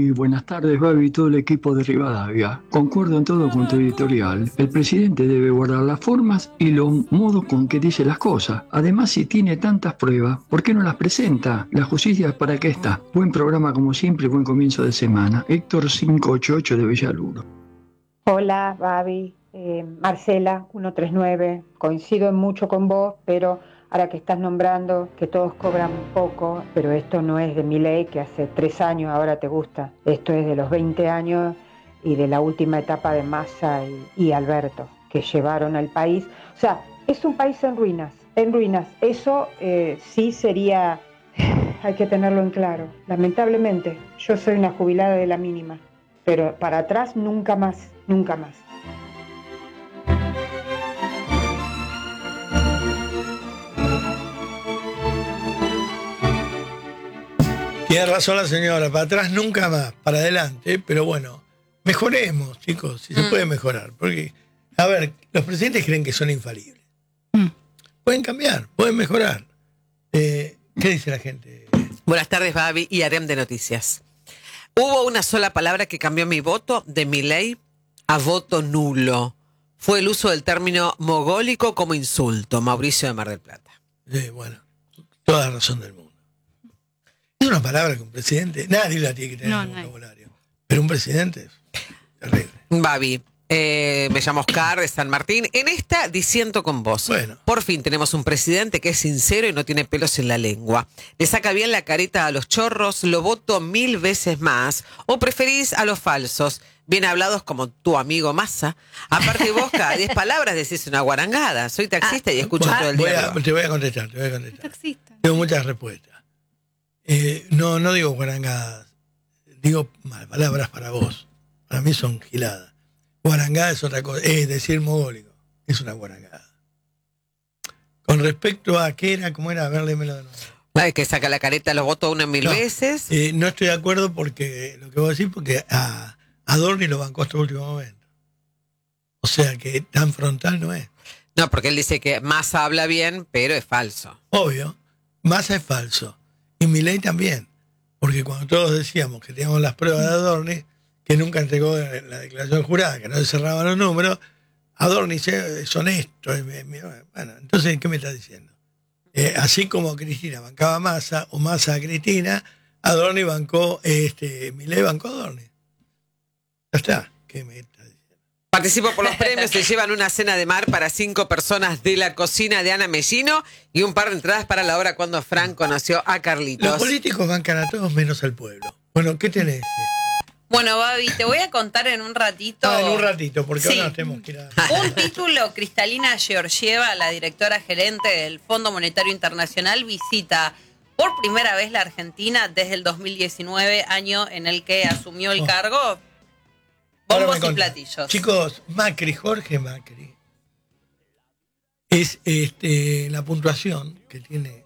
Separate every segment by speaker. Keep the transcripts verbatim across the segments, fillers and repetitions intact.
Speaker 1: Muy buenas tardes, Babi y todo el equipo de Rivadavia. Concuerdo en todo con tu editorial. El presidente debe guardar las formas y los modos con que dice las cosas. Además, si tiene tantas pruebas, ¿por qué no las presenta? La justicia, ¿para qué está? Buen programa como siempre, buen comienzo de semana. Héctor quinientos ochenta y ocho de Villaluro.
Speaker 2: Hola, Babi. Eh, Marcela, ciento treinta y nueve. Coincido mucho con vos, pero ahora que estás nombrando que todos cobran poco, pero esto no es de Milei, que hace tres años ahora te gusta. Esto es de los veinte años y de la última etapa de Massa y, y Alberto, que llevaron al país. O sea, es un país en ruinas, en ruinas. Eso eh, sí sería, hay que tenerlo en claro. Lamentablemente, yo soy una jubilada de la mínima, pero para atrás nunca más, nunca más.
Speaker 3: Tiene razón la señora, para atrás nunca más, para adelante, pero bueno, mejoremos, chicos, si se
Speaker 4: Mm.
Speaker 3: puede mejorar, porque, a ver, los presidentes creen que son infalibles.
Speaker 4: Mm.
Speaker 3: Pueden cambiar, pueden mejorar. Eh, ¿Qué dice la gente?
Speaker 4: Buenas tardes, Babi y Arem de Noticias. Hubo una sola palabra que cambió mi voto de Milei a voto nulo. Fue el uso del término mogólico como insulto. Mauricio de Mar del Plata.
Speaker 3: Eh, bueno, toda la razón del mundo. Es una palabra que un presidente, nadie la tiene que tener
Speaker 5: No,
Speaker 3: en el
Speaker 5: nadie.
Speaker 3: vocabulario. Pero un presidente es terrible.
Speaker 4: Babi, eh, me llamo Oscar de San Martín. En esta disiento con vos.
Speaker 3: Bueno.
Speaker 4: Por fin tenemos un presidente que es sincero y no tiene pelos en la lengua. Le saca bien la careta a los chorros, lo voto mil veces más. ¿O preferís a los falsos, bien hablados como tu amigo Massa? Aparte vos cada diez palabras decís una guarangada. Soy taxista y escucho
Speaker 3: Bueno,
Speaker 4: todo el
Speaker 3: voy
Speaker 4: día.
Speaker 3: a- te voy a contestar, te voy a contestar.
Speaker 5: Taxista.
Speaker 3: Tengo muchas respuestas. Eh, no, no digo guarangadas, digo mal, palabras para vos. Para mí son giladas. Guarangada es otra cosa, es decir, mogólico, es una guarangada. Con respecto a qué era, cómo era, a ver, léemelo de nuevo.
Speaker 4: Ay, que saca la careta, lo voto una mil
Speaker 3: No,
Speaker 4: veces.
Speaker 3: Eh, no estoy de acuerdo porque lo que vos decís, porque a Adorni lo bancó hasta el último momento. O sea que tan frontal no es.
Speaker 4: No, porque él dice que Massa habla bien, pero es falso.
Speaker 3: Obvio, Massa es falso. Y Milei también. Porque cuando todos decíamos que teníamos las pruebas de Adorni, que nunca entregó la declaración jurada, que no se cerraban los números, Adorni es honesto. es- es- Bueno, entonces, ¿qué me está diciendo? Eh, así como Cristina bancaba a Massa, o Massa a Cristina, Adorni bancó, este, Milei bancó a Adorni. Ya está. ¿Qué me está diciendo?
Speaker 4: Participo por los premios, se llevan una cena de mar para cinco personas de la cocina de Ana Mellino y un par de entradas para la hora cuando Fran conoció a
Speaker 3: Los
Speaker 4: Carlitos.
Speaker 3: políticos bancan a todos menos al pueblo. Bueno, ¿qué tenés?
Speaker 5: Bueno, Babi, te voy a contar en un ratito.
Speaker 3: Ah, en un ratito, porque
Speaker 5: Sí.
Speaker 3: ahora nos tenemos que ir a...
Speaker 5: Un título, Cristalina Georgieva, la directora gerente del Fondo Monetario Internacional, visita por primera vez la Argentina desde el dos mil diecinueve, año en el que asumió el
Speaker 3: Oh.
Speaker 5: cargo.
Speaker 3: Ahora
Speaker 5: Bombos
Speaker 3: me
Speaker 5: y
Speaker 3: contás.
Speaker 5: platillos.
Speaker 3: Chicos, Macri, Jorge Macri, es este, la puntuación que tiene.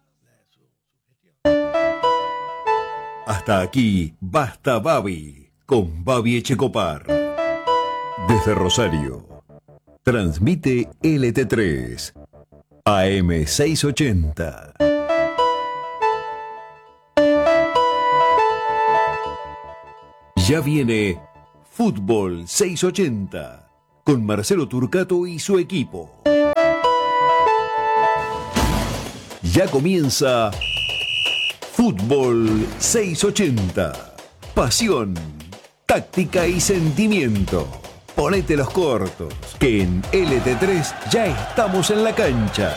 Speaker 6: Hasta aquí, Basta Babi, con Babi Echecopar. Desde Rosario, transmite L T tres, A M seiscientos ochenta. Ya viene Fútbol seiscientos ochenta, con Marcelo Turcato y su equipo. Ya comienza Fútbol seiscientos ochenta. Pasión, táctica y sentimiento. Ponete los cortos, que en L T tres ya estamos en la cancha.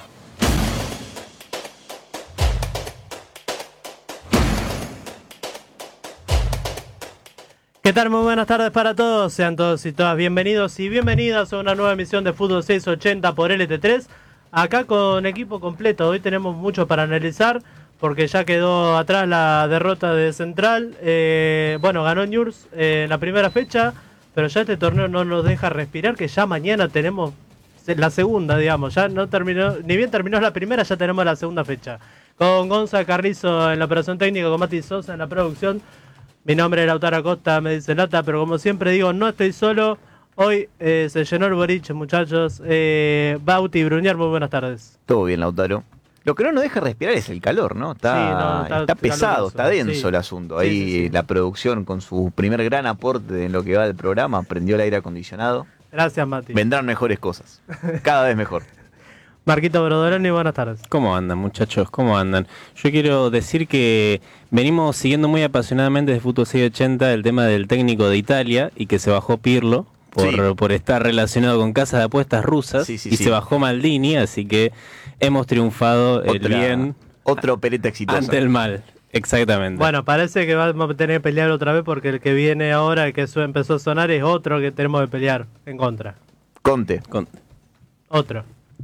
Speaker 7: ¿Qué tal? Muy buenas tardes para todos. Sean todos y todas bienvenidos y bienvenidas a una nueva emisión de Fútbol seiscientos ochenta por L T tres. Acá con equipo completo. Hoy tenemos mucho para analizar porque ya quedó atrás la derrota de Central. Eh, bueno, ganó Newell's eh, en la primera fecha, pero ya este torneo no nos deja respirar, que ya mañana tenemos la segunda, digamos. Ya no terminó, ni bien terminó la primera, ya tenemos la segunda fecha. Con Gonza Carrizo en la operación técnica, con Mati Sosa en la producción. Mi nombre es Lautaro Acosta, me dice Lata, pero como siempre digo, no estoy solo. Hoy eh, se llenó el boliche, muchachos. Eh, Bauti, Bruñar, muy buenas tardes.
Speaker 8: Todo bien, Lautaro. Lo que no nos deja respirar es el calor, ¿no? Está,
Speaker 7: Sí, no, está-
Speaker 8: está pesado,
Speaker 7: caluroso,
Speaker 8: está denso
Speaker 7: sí.
Speaker 8: el asunto.
Speaker 7: Sí,
Speaker 8: Ahí
Speaker 7: sí, sí.
Speaker 8: la producción, con su primer gran aporte en lo que va del programa, prendió el aire acondicionado.
Speaker 7: Gracias, Mati.
Speaker 8: Vendrán mejores cosas. Cada vez mejor.
Speaker 7: Marquito Brodoloni, buenas tardes.
Speaker 9: ¿Cómo andan, muchachos? ¿Cómo andan? Yo quiero decir que venimos siguiendo muy apasionadamente desde Fútbol seiscientos ochenta el tema del técnico de Italia y que se bajó Pirlo por,
Speaker 8: Sí.
Speaker 9: por estar relacionado con casas de apuestas rusas
Speaker 8: Sí, sí,
Speaker 9: y
Speaker 8: sí.
Speaker 9: se bajó Maldini, así que hemos triunfado el
Speaker 8: Otra-
Speaker 9: bien
Speaker 8: Otra opereta exitosa.
Speaker 9: ante el mal. Exactamente.
Speaker 7: Bueno, parece que vamos a tener que pelear otra vez porque el que viene ahora, el que su- empezó a sonar, es otro que tenemos que pelear en contra.
Speaker 8: Conte,
Speaker 9: Con-
Speaker 7: Otro,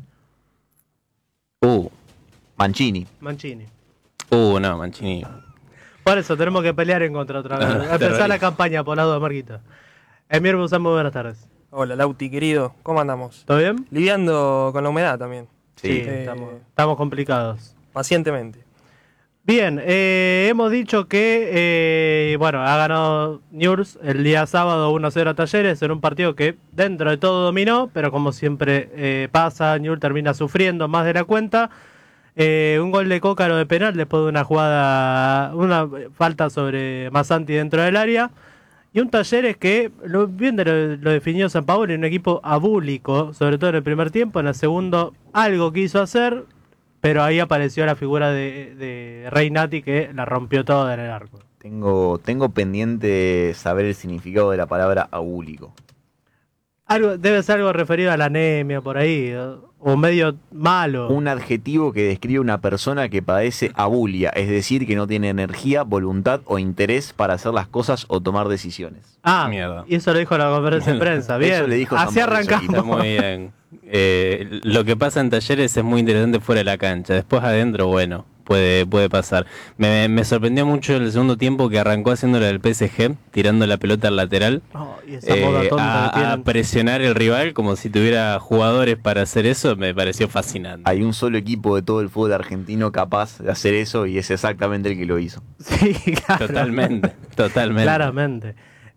Speaker 9: Uh,
Speaker 8: Mancini.
Speaker 7: Mancini.
Speaker 9: uh, no, Mancini.
Speaker 7: Por eso tenemos que pelear en contra otra vez.
Speaker 9: Ah,
Speaker 7: Empezar
Speaker 9: terrible.
Speaker 7: la campaña por lado de Marquito. Emir Busan, muy buenas tardes.
Speaker 10: Hola Lauti, querido, ¿cómo andamos?
Speaker 7: ¿Todo bien?
Speaker 10: Lidiando con la humedad también,
Speaker 8: Sí.
Speaker 10: Eh,
Speaker 7: estamos, estamos complicados.
Speaker 10: pacientemente.
Speaker 7: Bien, eh, hemos dicho que, eh, bueno, ha ganado Newell's el día sábado uno a cero a Talleres en un partido que dentro de todo dominó, pero como siempre eh, pasa, Newell's termina sufriendo más de la cuenta. Eh, un gol de Cócaro de penal después de una jugada, una falta sobre Massanti dentro del área. Y un Talleres que, lo, bien de lo, lo definió Sampaoli, un equipo abúlico, sobre todo en el primer tiempo. En el segundo algo quiso hacer, pero ahí apareció la figura de, de Reynati que la rompió toda en el arco.
Speaker 8: Tengo, tengo pendiente saber el significado de la palabra abúlico.
Speaker 7: Algo, debe ser algo referido a la anemia por ahí, o, o medio malo.
Speaker 8: Un adjetivo que describe una persona que padece abulia, es decir, que no tiene energía, voluntad o interés para hacer las cosas o tomar decisiones.
Speaker 7: Ah,
Speaker 9: Mierda.
Speaker 7: y eso lo dijo en la conferencia de prensa. Bien,
Speaker 8: Eso le dijo
Speaker 7: así
Speaker 8: Sampaoli
Speaker 9: Está
Speaker 7: arrancamos.
Speaker 9: muy bien. Eh, lo que pasa en Talleres es muy interesante fuera de la cancha. Después adentro, bueno, puede, puede pasar. Me, me sorprendió mucho el segundo tiempo que arrancó haciéndolo del P S G, tirando la pelota al lateral.
Speaker 7: Oh, y esa
Speaker 9: eh,
Speaker 7: moda tonta que
Speaker 9: a, a
Speaker 7: tienen.
Speaker 9: presionar el rival como si tuviera jugadores para hacer eso, me pareció fascinante.
Speaker 8: Hay un solo equipo de todo el fútbol argentino capaz de hacer eso y es exactamente el que lo hizo.
Speaker 7: Sí, claro.
Speaker 9: Totalmente, totalmente.
Speaker 7: Claramente.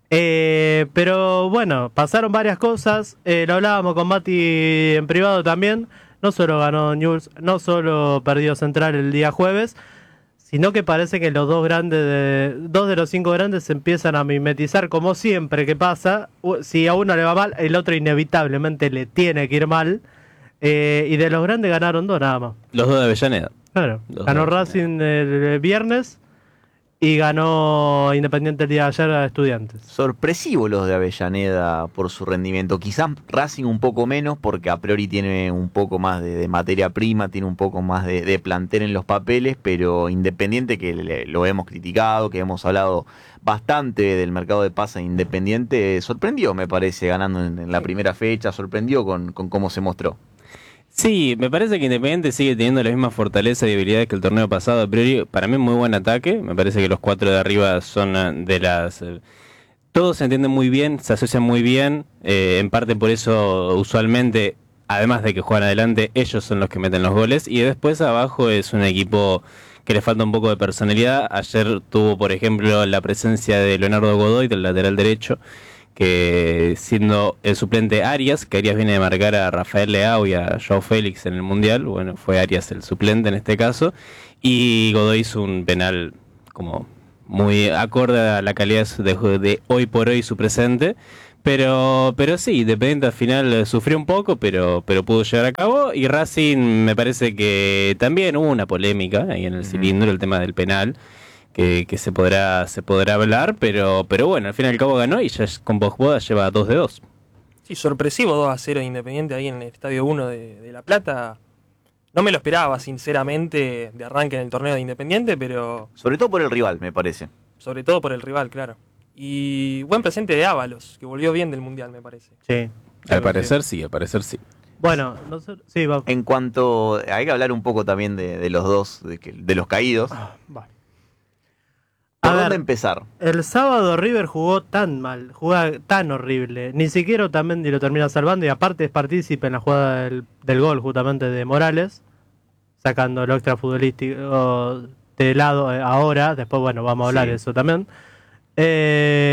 Speaker 7: Eh, pero bueno, pasaron varias cosas. Eh, lo hablábamos con Mati en privado también. No solo ganó Newell's, no solo perdió Central el día jueves, sino que parece que los dos grandes, de, dos de los cinco grandes se empiezan a mimetizar como siempre que pasa. U- Si a uno le va mal, el otro inevitablemente le tiene que ir mal. Eh, y de los grandes ganaron dos nada más.
Speaker 9: Los dos de Avellaneda.
Speaker 7: Claro,
Speaker 9: Los
Speaker 7: ganó
Speaker 9: dos.
Speaker 7: Racing el viernes y ganó Independiente el día de ayer a Estudiantes.
Speaker 8: Sorpresivo los de Avellaneda por su rendimiento. Quizás Racing un poco menos porque a priori tiene un poco más de, de materia prima, tiene un poco más de, de plantel en los papeles, pero Independiente, que le- lo hemos criticado, que hemos hablado bastante del mercado de pases Independiente, sorprendió, me parece, ganando en, en la primera fecha, sorprendió con, con cómo se mostró.
Speaker 9: Sí, me parece que Independiente sigue teniendo la misma fortaleza y debilidades que el torneo pasado. A priori, para mí, muy buen ataque. Me parece que los cuatro de arriba son eh, de las... eh, todos se entienden muy bien, se asocian muy bien. eh, en parte por eso, usualmente, además de que juegan adelante, ellos son los que meten los goles. Y después abajo es un equipo que le falta un poco de personalidad. Ayer tuvo, por ejemplo, la presencia de Leonardo Godoy, del lateral derecho, que siendo el suplente Arias, que Arias viene de marcar a Rafael Leao y a Joao Félix en el Mundial, bueno, fue Arias el suplente en este caso, y Godoy hizo un penal como muy acorde a la calidad de, de hoy por hoy su presente, pero pero sí, Independiente al final eh, sufrió un poco, pero pero pudo llevar a cabo, y Racing me parece que también hubo una polémica ahí en el cilindro, el tema del penal, que, que se podrá se podrá hablar, pero pero bueno, al fin y al cabo ganó y ya es- con Bosboda lleva dos de dos.
Speaker 10: Sí, sorpresivo dos a cero de Independiente ahí en el Estadio uno de, de La Plata. No me lo esperaba, sinceramente, de arranque en el torneo de Independiente, pero
Speaker 8: Sobre todo por el rival, me parece.
Speaker 10: sobre todo por el rival, claro. Y buen presente de Ábalos, que volvió bien del Mundial, me parece.
Speaker 7: Sí.
Speaker 9: Al parecer sí, al parecer sí.
Speaker 7: Bueno, no sé, sí, va.
Speaker 8: En cuanto... Hay que hablar un poco también de, de los dos, de, que- de los caídos.
Speaker 7: va.
Speaker 8: ¿Por
Speaker 7: A
Speaker 8: dónde
Speaker 7: ver.
Speaker 8: empezar?
Speaker 7: El sábado River jugó tan mal, jugaba tan horrible. Ni siquiera Otamendi lo termina salvando y aparte es partícipe en la jugada del, del gol justamente de Morales, sacando lo extra futbolístico de lado eh, ahora. Después, bueno, vamos a hablar
Speaker 8: Sí.
Speaker 7: de eso también. Eh,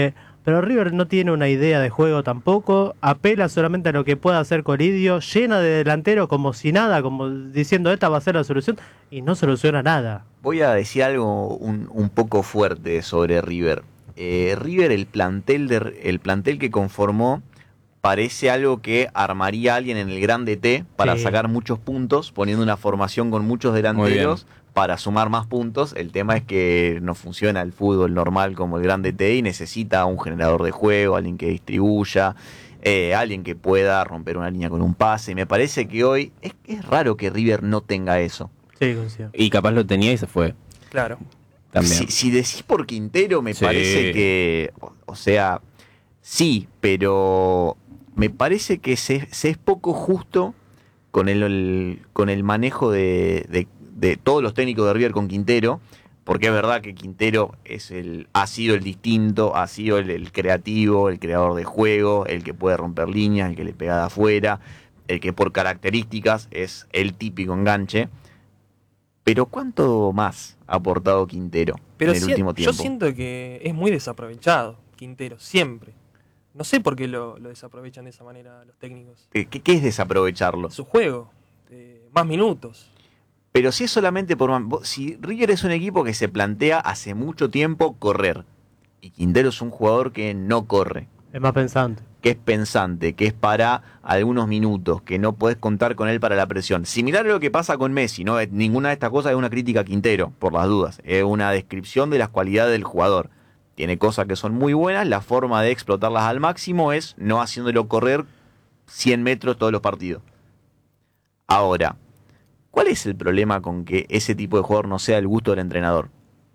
Speaker 7: pero River no tiene una idea de juego tampoco, apela solamente a lo que pueda hacer Colidio, llena de delantero como si nada, como diciendo esta va a ser la solución, y no soluciona nada.
Speaker 8: Voy a decir algo un, un poco fuerte sobre River. Eh, River, el plantel, de, el plantel que conformó, parece algo que armaría alguien en el Grande T para sí. sacar muchos puntos, poniendo una formación con muchos delanteros para sumar más puntos. El tema es que no funciona el fútbol normal como el Grande T y necesita un generador de juego, alguien que distribuya, eh, alguien que pueda romper una línea con un pase. Y me parece que hoy es, es raro que River no tenga eso.
Speaker 7: Sí, coincido.
Speaker 9: Y capaz lo tenía y se fue.
Speaker 10: Claro.
Speaker 9: También.
Speaker 8: Si, si decís por Quintero, me
Speaker 9: Sí.
Speaker 8: parece que, o, o sea, sí, pero me parece que se, se es poco justo con el, el- con el manejo de, de- de todos los técnicos de River con Quintero, porque es verdad que Quintero es el, ha sido el distinto, ha sido el, el creativo, el creador de juego, el que puede romper líneas, el que le pega de afuera, el que por características es el típico enganche. Pero ¿cuánto más ha aportado Quintero
Speaker 10: Pero
Speaker 8: en el
Speaker 10: si-
Speaker 8: último tiempo?
Speaker 10: yo siento que es muy desaprovechado Quintero, siempre. No sé por qué lo, lo desaprovechan de esa manera los técnicos.
Speaker 8: ¿Qué, qué es desaprovecharlo?
Speaker 10: Su juego, eh, más minutos.
Speaker 8: Pero si es solamente por... vos- Si River es un equipo que se plantea hace mucho tiempo correr, y Quintero es un jugador que no corre,
Speaker 7: Es más pensante.
Speaker 8: que es pensante, que es para algunos minutos, que no podés contar con él para la presión. Similar a lo que pasa con Messi, ¿no? Ninguna de estas cosas es una crítica a Quintero, por las dudas. Es una descripción de las cualidades del jugador. Tiene cosas que son muy buenas, la forma de explotarlas al máximo es no haciéndolo correr cien metros todos los partidos. Ahora, ¿cuál es el problema con que ese tipo de jugador no sea el gusto del entrenador?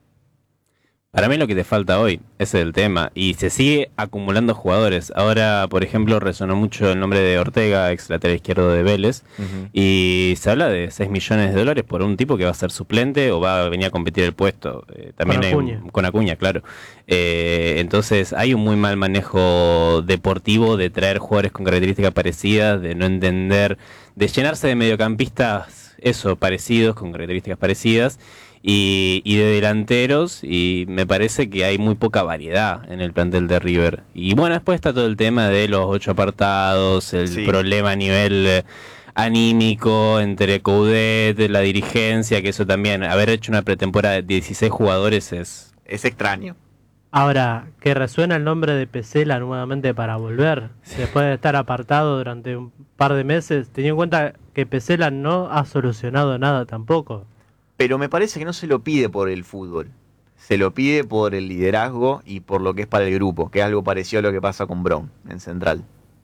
Speaker 9: Para mí lo que te falta hoy, ese es el tema. Y se sigue acumulando jugadores. Ahora, por ejemplo, resonó mucho el nombre de Ortega, ex lateral izquierdo de Vélez.
Speaker 8: Uh-huh.
Speaker 9: Y se habla de seis millones de dólares por un tipo que va a ser suplente o va a venir a competir el puesto. Eh, también
Speaker 7: Con
Speaker 9: hay
Speaker 7: Acuña.
Speaker 9: un- con Acuña, claro. Eh, entonces hay un muy mal manejo deportivo de traer jugadores con características parecidas, de no entender, de llenarse de mediocampistas, eso, parecidos, con características parecidas. Y, y de delanteros, y me parece que hay muy poca variedad en el plantel de River. Y bueno, después está todo el tema de los ocho apartados, el
Speaker 8: Sí.
Speaker 9: problema a nivel eh, anímico entre Coudet, la dirigencia, que eso también, haber hecho una pretemporada de dieciséis jugadores es...
Speaker 8: Es extraño.
Speaker 7: Ahora, que resuena el nombre de Pesela nuevamente para volver, después de estar apartado durante un par de meses, teniendo en cuenta que Pesela no ha solucionado nada tampoco.
Speaker 8: Pero me parece que no se lo pide por el fútbol. Se lo pide por el liderazgo y por lo que es para el grupo, que es algo parecido a lo que pasa con Brown en Central.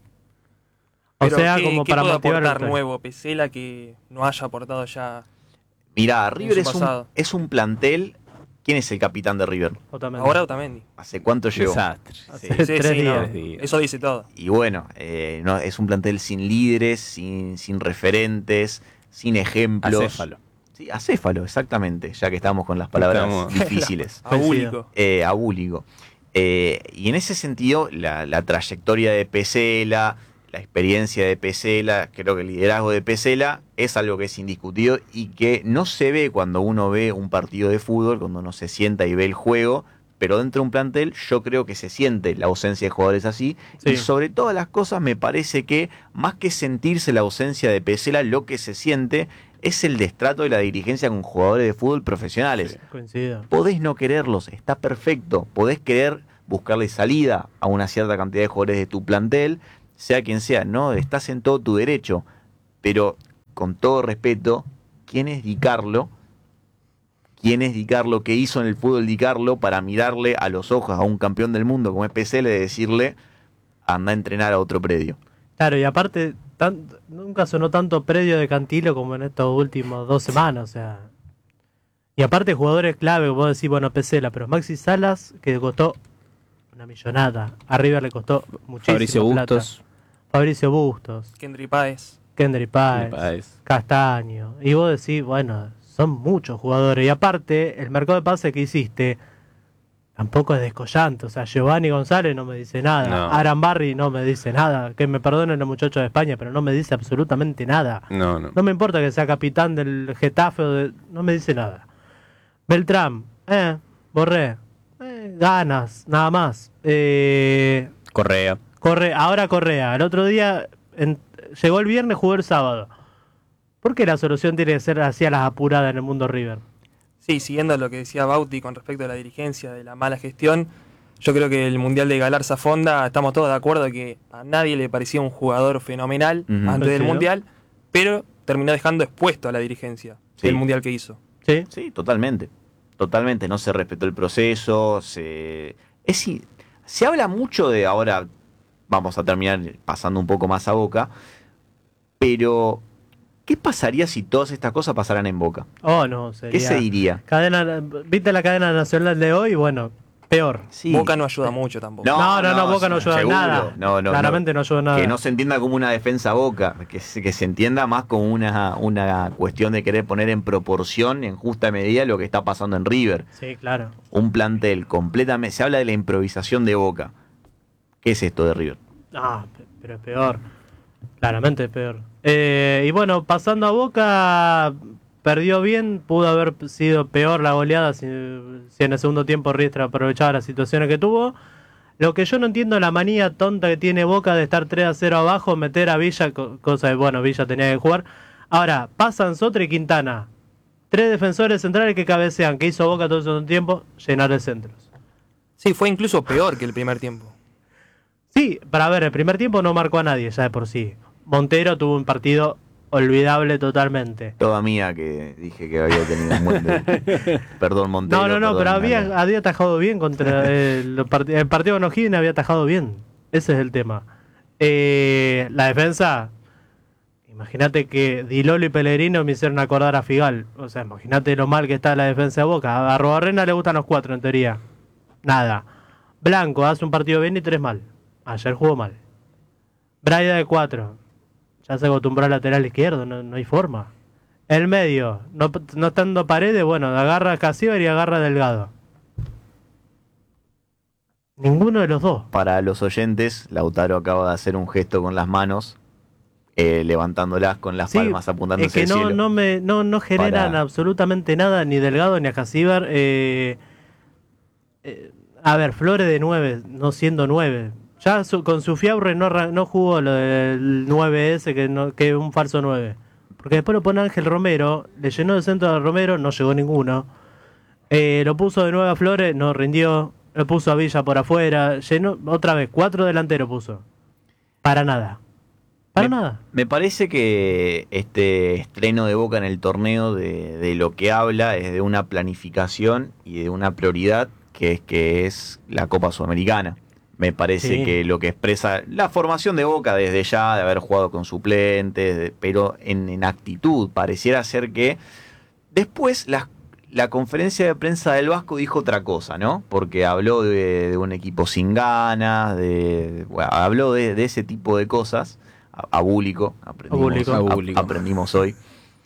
Speaker 7: O
Speaker 10: Pero
Speaker 7: sea,
Speaker 10: ¿qué-
Speaker 7: como
Speaker 10: qué
Speaker 7: para
Speaker 10: puede
Speaker 7: motivar
Speaker 10: aportar
Speaker 7: al-
Speaker 10: nuevo Pesela que no haya aportado ya?
Speaker 8: Mirá, River
Speaker 10: su
Speaker 8: es un,
Speaker 10: pasado.
Speaker 8: es un plantel. ¿Quién es el capitán de River?
Speaker 7: Otamendi.
Speaker 10: Ahora Otamendi.
Speaker 8: ¿Hace cuánto llegó?
Speaker 9: Desastre.
Speaker 7: Hace
Speaker 8: Sí.
Speaker 10: Sí,
Speaker 7: tres
Speaker 10: sí, no,
Speaker 7: días.
Speaker 9: Tres días.
Speaker 10: eso dice todo.
Speaker 8: Y bueno, eh, no, es un plantel sin líderes, sin, sin referentes, sin ejemplos.
Speaker 9: Acéfalo.
Speaker 8: Sí, acéfalo, exactamente, ya que estamos con las palabras
Speaker 9: Estamos-
Speaker 8: difíciles.
Speaker 10: Abúlico.
Speaker 8: eh, abúlico. Eh, y en ese sentido, la, la trayectoria de Pesela, la experiencia de Pesela, creo que el liderazgo de Pesela es algo que es indiscutido y que no se ve cuando uno ve un partido de fútbol, cuando uno se sienta y ve el juego, pero dentro de un plantel yo creo que se siente la ausencia de jugadores así.
Speaker 7: Sí.
Speaker 8: Y sobre todas las cosas me parece que más que sentirse la ausencia de Pesela, lo que se siente es el destrato de la dirigencia con jugadores de fútbol profesionales.
Speaker 7: Coincido.
Speaker 8: Podés no quererlos, está perfecto. Podés querer buscarle salida a una cierta cantidad de jugadores de tu plantel, sea quien sea, no, estás en todo tu derecho. Pero, con todo respeto, ¿quién es Di Carlo? ¿Quién es Di Carlo? ¿Qué hizo en el fútbol Di Carlo para mirarle a los ojos a un campeón del mundo como es P C L y decirle, anda a entrenar a otro predio?
Speaker 7: Claro, y aparte, tan- nunca sonó tanto predio de Cantilo como en estos últimos dos semanas, o sea. Y aparte jugadores clave, como vos decís, bueno, Pesela, pero Maxi Salas, que costó una millonada. A River le costó muchísimo
Speaker 9: Fabricio
Speaker 7: plata.
Speaker 9: Bustos.
Speaker 7: Fabricio Bustos,
Speaker 10: Kendry Páez.
Speaker 7: Kendry Páez,
Speaker 9: Páez.
Speaker 7: Castaño. Y vos decís, bueno, son muchos jugadores. Y aparte, el mercado de pase que hiciste tampoco es descollante. O sea, Giovanni González no me dice nada.
Speaker 9: No.
Speaker 7: Arambarri no me dice nada. Que me perdonen los muchachos de España, pero no me dice absolutamente nada.
Speaker 9: No, no.
Speaker 7: No me importa que sea capitán del Getafe o de... No me dice nada. Beltrán, eh, Borré. Eh, ganas, nada más. Eh,
Speaker 9: Correa.
Speaker 7: Corre, ahora Correa. El otro día en, llegó el viernes, jugó el sábado. ¿Por qué la solución tiene que ser así a las apuradas en el mundo River?
Speaker 10: Sí, siguiendo lo que decía Bauti con respecto a la dirigencia, de la mala gestión, yo creo que el Mundial de Galarza Fonda, estamos todos de acuerdo que a nadie le parecía un jugador fenomenal
Speaker 8: Ujú.
Speaker 10: antes del
Speaker 7: Sí, ¿no?
Speaker 10: Mundial, pero terminó dejando expuesto a la dirigencia
Speaker 8: Sí.
Speaker 10: del Mundial que hizo.
Speaker 7: Sí.
Speaker 8: Sí, totalmente. Totalmente. No se respetó el proceso. Se, es, si- se habla mucho de ahora. Vamos a terminar pasando un poco más a Boca. Pero, ¿qué pasaría si todas estas cosas pasaran en Boca?
Speaker 7: Oh, no, sería...
Speaker 8: ¿Qué se diría?
Speaker 7: Cadena, ¿viste la cadena nacional de hoy? Bueno, peor.
Speaker 8: Sí.
Speaker 10: Boca no ayuda mucho tampoco.
Speaker 7: No, no, no, Boca no ayuda en
Speaker 8: seguro.
Speaker 7: nada.
Speaker 8: No, no,
Speaker 7: Claramente no ayuda en nada.
Speaker 8: Que no se entienda como una defensa a Boca, que se, que se entienda más como una, una cuestión de querer poner en proporción, en justa medida, lo que está pasando en River.
Speaker 7: Sí, claro.
Speaker 8: Un plantel completamente... Se habla de la improvisación de Boca. ¿Qué es esto de River?
Speaker 7: Ah, pe- pero es peor. Claramente es peor. Eh, y bueno, pasando a Boca, perdió bien, pudo haber sido peor la goleada si, si en el segundo tiempo Riestra aprovechaba las situaciones que tuvo. Lo que yo no entiendo es la manía tonta que tiene Boca de estar tres a cero abajo, meter a Villa, co- cosa de, bueno, Villa tenía que jugar. Ahora, pasan Sotra y Quintana. Tres defensores centrales que cabecean, que hizo Boca todo el segundo tiempo, llenar de centros.
Speaker 10: Sí, fue incluso peor que el primer tiempo.
Speaker 7: Sí, para ver, el primer tiempo no marcó a nadie, ya de por sí. Montero tuvo un partido olvidable totalmente.
Speaker 8: Toda mía que dije que había tenido un buen de... Perdón, Montero.
Speaker 7: No, no, no,
Speaker 8: perdón,
Speaker 7: pero
Speaker 8: María.
Speaker 7: había, había atajado bien contra el, part- el partido con O'Higgins, había atajado bien. Ese es el tema. Eh, la defensa, imagínate que Di Lolo y Pellegrino me hicieron acordar a Figal. O sea, imagínate lo mal que está la defensa de Boca. A Robarrena le gustan los cuatro, en teoría. Nada. Blanco hace un partido bien y tres mal. Ayer jugó mal. Braida de cuatro. Ya se acostumbró al lateral izquierdo, no, no hay forma. El medio, no, no estando Paredes, bueno, agarra a Casíbar y agarra a Delgado. Ninguno de los dos.
Speaker 8: Para los oyentes, Lautaro acaba de hacer un gesto con las manos, eh, levantándolas con las
Speaker 7: Sí,
Speaker 8: palmas apuntándose
Speaker 7: es que
Speaker 8: al
Speaker 7: no,
Speaker 8: cielo.
Speaker 7: no, me, no, no generan
Speaker 8: Para-
Speaker 7: absolutamente nada, ni Delgado ni a Casíbar. Eh, eh, a ver, Flores de nueve, no siendo nueve. Ya su- con su Fiabre no, arran- no jugó lo del nueve ese, que, no, que es un falso nueve. Porque después lo pone Ángel Romero, le llenó de centro a Romero, no llegó ninguno. Eh, lo puso de nueve a Flores, no rindió. Lo puso a Villa por afuera, llenó otra vez, cuatro delanteros puso. Para nada. Para
Speaker 8: me,
Speaker 7: nada.
Speaker 8: me parece que este estreno de Boca en el torneo de, de lo que habla es de una planificación y de una prioridad que es que es la Copa Sudamericana. Me parece
Speaker 7: Sí.
Speaker 8: que lo que expresa la formación de Boca desde ya, de haber jugado con suplentes, de- pero en, en actitud, pareciera ser que después las la conferencia de prensa del Vasco dijo otra cosa, ¿no? Porque habló de, de un equipo sin ganas, de, bueno, habló de, de ese tipo de cosas, a- abúlico, aprendimos,
Speaker 7: Abúlico.
Speaker 8: a-
Speaker 9: Abúlico.
Speaker 8: aprendimos hoy.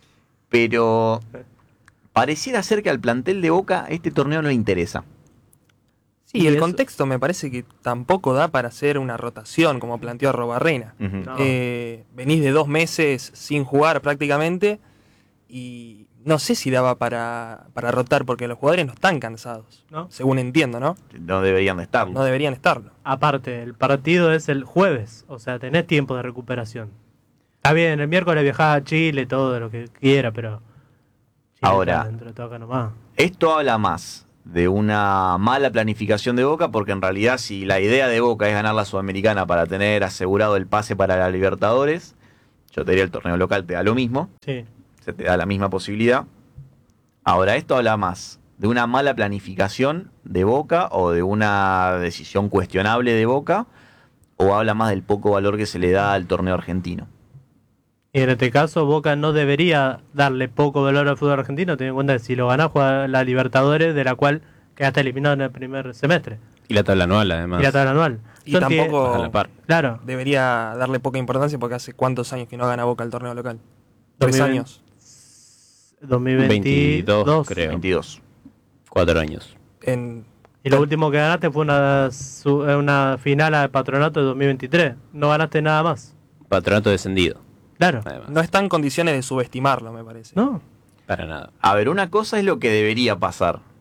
Speaker 8: Pero pareciera ser que al plantel de Boca este torneo no le interesa.
Speaker 10: Sí,
Speaker 7: Y
Speaker 10: el
Speaker 7: eso-
Speaker 10: contexto me parece que tampoco da para hacer una rotación como planteó Robarrena.
Speaker 8: Ujú.
Speaker 7: No.
Speaker 10: Eh, venís de dos meses sin jugar prácticamente y no sé si daba para, para rotar porque los jugadores no están cansados,
Speaker 7: ¿No?
Speaker 10: según entiendo, ¿no?
Speaker 8: No deberían de estar.
Speaker 10: No deberían estarlo.
Speaker 7: Aparte, el partido es el jueves, o sea, tenés tiempo de recuperación. Está bien, el miércoles viajás a Chile, todo lo que quiera, pero... Chile
Speaker 8: Ahora-
Speaker 7: está dentro de todo acá nomás.
Speaker 8: Esto habla más de una mala planificación de Boca, porque en realidad si la idea de Boca es ganar la Sudamericana para tener asegurado el pase para la Libertadores, yo te diría el torneo local te da lo mismo,
Speaker 7: Sí.
Speaker 8: se te da la misma posibilidad. Ahora, esto habla más de una mala planificación de Boca o de una decisión cuestionable de Boca, o habla más del poco valor que se le da al torneo argentino.
Speaker 7: Y en este caso, Boca no debería darle poco valor al fútbol argentino, teniendo en cuenta que si lo ganás, juega la Libertadores, de la cual quedaste eliminado en el primer semestre.
Speaker 9: Y la tabla anual, además.
Speaker 7: Y la tabla anual.
Speaker 10: Y
Speaker 7: Yo enti-
Speaker 10: tampoco
Speaker 9: A la par.
Speaker 7: Claro.
Speaker 10: debería darle poca importancia porque hace cuántos años que no gana Boca el torneo local. Tres
Speaker 7: dos mil veinte.
Speaker 10: años.
Speaker 7: dos mil veintidós,
Speaker 9: veintidós, creo.
Speaker 8: veintidós.
Speaker 9: Cuatro años.
Speaker 10: En,
Speaker 7: Y lo último que ganaste fue una, su- una final al Patronato de dos mil veintitrés. No ganaste nada más.
Speaker 9: Patronato descendido.
Speaker 7: Claro.
Speaker 9: Además.
Speaker 10: no está en condiciones de subestimarlo, me parece.
Speaker 7: ¿No?
Speaker 9: Para nada.
Speaker 8: A ver, una cosa es lo que debería pasar.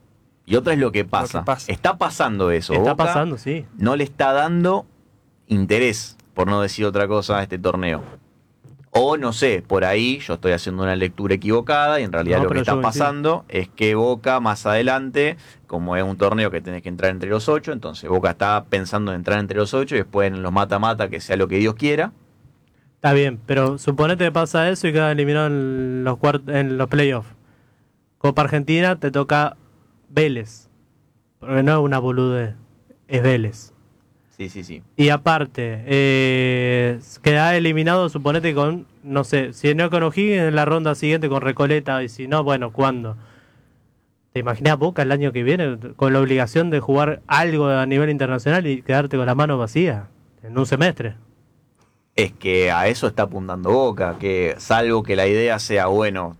Speaker 8: Y otra es lo que pasa.
Speaker 10: Lo que pasa.
Speaker 8: Está pasando eso.
Speaker 7: Está
Speaker 8: Boca
Speaker 7: pasando, sí.
Speaker 8: no le está dando interés, por no decir otra cosa, a este torneo. O no sé, por ahí yo estoy haciendo una lectura equivocada y en realidad
Speaker 7: No,
Speaker 8: lo que
Speaker 7: pero
Speaker 8: está
Speaker 7: yo
Speaker 8: pasando es que Boca más adelante, como es un torneo que tenés que entrar entre los ocho, entonces Boca está pensando en entrar entre los ocho y después en los mata-mata que sea lo que Dios quiera.
Speaker 7: Está bien, pero suponete que pasa eso y queda eliminado en los cuart en los playoffs. Copa Argentina te toca Vélez. Porque no es una boludez, es Vélez.
Speaker 8: Sí, sí, sí.
Speaker 7: Y aparte, eh, queda eliminado, suponete con, no sé, si no con O'Higgins en la ronda siguiente con Recoleta, y si no, bueno, ¿cuándo? ¿Te imaginas Boca el año que viene con la obligación de jugar algo a nivel internacional y quedarte con la mano vacía en un semestre?
Speaker 8: Es que a eso está apuntando Boca, que salvo que la idea sea, bueno,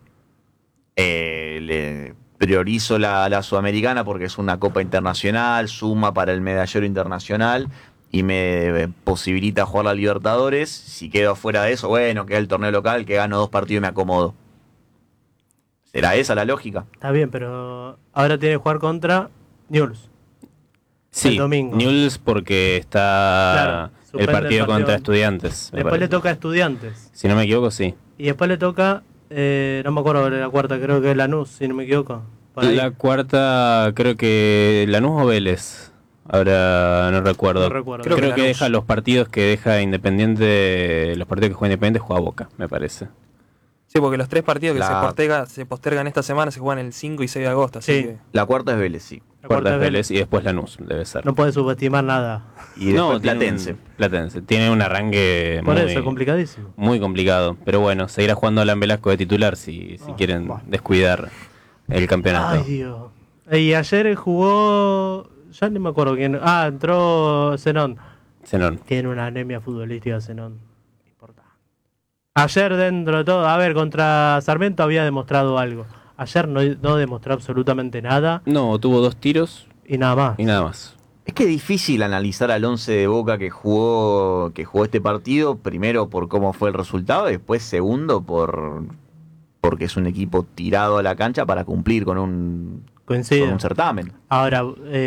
Speaker 8: eh, le priorizo la, la Sudamericana porque es una Copa Internacional, suma para el medallero internacional y me posibilita jugar la Libertadores. Si quedo fuera de eso, bueno, queda el torneo local, que gano dos partidos y me acomodo. ¿Será esa la lógica?
Speaker 7: Está bien, pero ahora tiene que jugar contra Newell's.
Speaker 9: Sí,
Speaker 7: el domingo.
Speaker 9: Newell's porque está
Speaker 7: Claro,
Speaker 9: el
Speaker 7: suspende
Speaker 9: partido,
Speaker 7: el partido.
Speaker 9: contra Estudiantes. me
Speaker 7: Después le
Speaker 9: parece.
Speaker 7: toca a Estudiantes.
Speaker 9: Si no me equivoco, sí.
Speaker 7: Y después le toca, eh, no me acuerdo de la cuarta, creo que es Lanús, si no me equivoco. Por ahí.
Speaker 9: La cuarta, creo que Lanús o Vélez. Ahora no recuerdo.
Speaker 7: No recuerdo.
Speaker 9: Creo,
Speaker 10: Creo
Speaker 9: que,
Speaker 10: que Lanús.
Speaker 9: deja los partidos que deja Independiente, los partidos que juega Independiente juega Boca, me parece.
Speaker 10: Sí, porque los tres partidos que
Speaker 8: La-
Speaker 10: se, posterga, se postergan esta semana se juegan el cinco y seis de agosto. Así
Speaker 7: Sí.
Speaker 10: que
Speaker 8: La cuarta es Vélez, sí.
Speaker 7: La
Speaker 9: Cuarta
Speaker 7: cuarta
Speaker 9: es
Speaker 7: es
Speaker 9: Vélez y después Lanús, debe ser.
Speaker 7: No puede subestimar nada.
Speaker 8: Y después
Speaker 9: No, tiene
Speaker 8: Platense.
Speaker 9: un- Platense. Tiene un arranque
Speaker 7: Por
Speaker 9: muy,
Speaker 7: eso, complicadísimo.
Speaker 9: muy complicado. Pero bueno, seguirá jugando Alan Velasco de titular si, si
Speaker 7: Oh,
Speaker 9: quieren
Speaker 7: bah.
Speaker 9: descuidar el campeonato.
Speaker 7: Ay, Dios. Y ayer jugó, ya no me acuerdo quién. Ah, entró Zenón.
Speaker 9: Zenón.
Speaker 7: Tiene una anemia futbolística Zenón. Importante. Ayer dentro de todo, a ver, contra Sarmiento había demostrado algo. Ayer no, no demostró absolutamente nada
Speaker 9: No, tuvo dos tiros
Speaker 7: y nada más.
Speaker 9: y nada más.
Speaker 8: Es que es difícil analizar al once de Boca que jugó, que jugó este partido, primero por cómo fue el resultado, y después segundo por porque es un equipo tirado a la cancha para cumplir con un, con
Speaker 7: Coincido.
Speaker 8: un certamen.
Speaker 7: Ahora,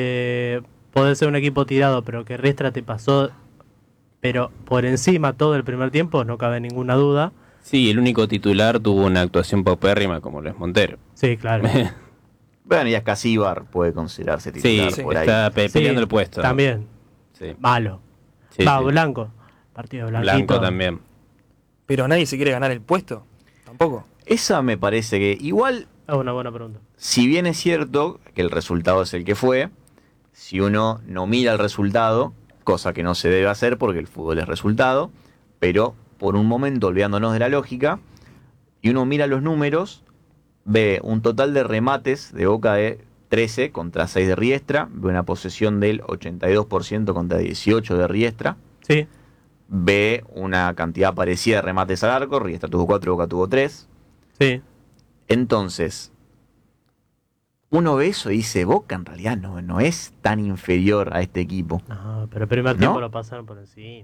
Speaker 7: eh, puede ser un equipo tirado, pero que Riestra te pasó, pero por encima todo el primer tiempo, no cabe ninguna duda.
Speaker 9: Sí, el único titular tuvo una actuación paupérrima como lo es Montero.
Speaker 7: Sí, claro.
Speaker 8: Bueno, y hasta Casíbar puede considerarse
Speaker 9: Sí,
Speaker 8: titular
Speaker 10: sí,
Speaker 8: por ahí.
Speaker 9: está pe-
Speaker 7: Sí,
Speaker 9: peleando el puesto.
Speaker 7: También.
Speaker 9: Sí.
Speaker 7: Malo.
Speaker 9: Sí,
Speaker 7: Va,
Speaker 9: sí.
Speaker 7: Blanco. Partido blanquito.
Speaker 9: Blanco también.
Speaker 10: pero nadie se quiere ganar el puesto. Tampoco.
Speaker 8: Esa me parece que igual,
Speaker 7: Es una buena pregunta.
Speaker 8: si bien es cierto que el resultado es el que fue, si uno no mira el resultado, cosa que no se debe hacer porque el fútbol es resultado, pero por un momento olvidándonos de la lógica, y uno mira los números, ve un total de remates de Boca de trece contra seis de Riestra, ve una posesión del ochenta y dos por ciento contra dieciocho de Riestra,
Speaker 7: Sí.
Speaker 8: ve una cantidad parecida de remates al arco, Riestra tuvo cuatro, Boca tuvo tres.
Speaker 7: Sí.
Speaker 8: Entonces, uno ve eso y dice, Boca en realidad no, no es tan inferior a este equipo.
Speaker 7: No, pero el primer
Speaker 8: ¿No?
Speaker 7: tiempo lo pasaron por encima.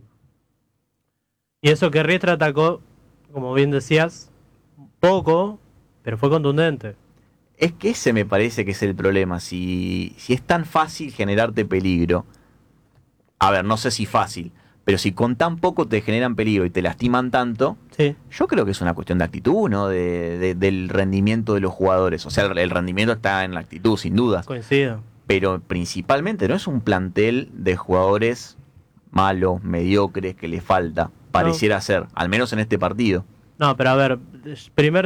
Speaker 7: Y eso que Riestra atacó, como bien decías, poco, pero fue contundente.
Speaker 8: Es que ese me parece que es el problema. Si, si es tan fácil generarte peligro, a ver, no sé si fácil, pero si con tan poco te generan peligro y te lastiman tanto,
Speaker 7: Sí.
Speaker 8: yo creo que es una cuestión de actitud, ¿no? De, de- del rendimiento de los jugadores. O sea, el, el rendimiento está en la actitud, sin dudas.
Speaker 7: Coincido.
Speaker 8: Pero principalmente no es un plantel de jugadores malos, mediocres, que le falta. Pareciera ser, al menos en este partido.
Speaker 7: No, pero a ver, primer